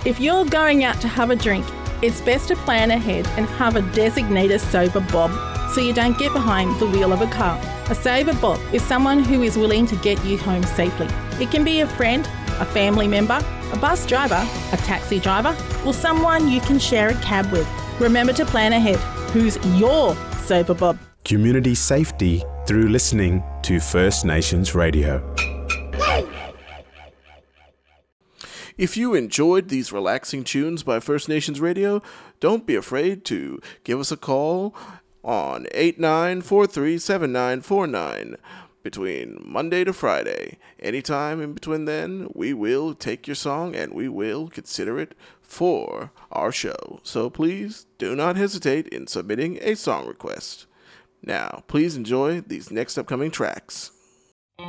If you're going out to have a drink, it's best to plan ahead and have a designated sober bob so you don't get behind the wheel of a car. A sober bob is someone who is willing to get you home safely. It can be a friend, a family member, a bus driver, a taxi driver, or someone you can share a cab with. Remember to plan ahead. Who's your sober bob? Community safety through listening to First Nations Radio. If you enjoyed these relaxing tunes by First Nations Radio, don't be afraid to give us a call on 89437949 between Monday to Friday. Anytime in between then, we will take your song and we will consider it for our show. So please do not hesitate in submitting a song request. Now, please enjoy these next upcoming tracks.